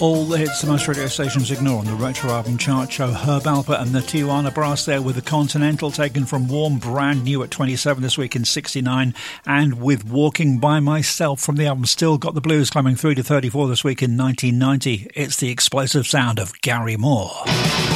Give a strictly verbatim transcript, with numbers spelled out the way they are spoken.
All the hits the most radio stations ignore on the Retro Album Chart Show. Herb Alpert and the Tijuana Brass there with the Continental, taken from Warm, brand new at twenty-seven this week in sixty-nine, and with Walking By Myself from the album Still Got the Blues, climbing through to thirty-four this week in nineteen ninety. It's the explosive sound of Gary Moore.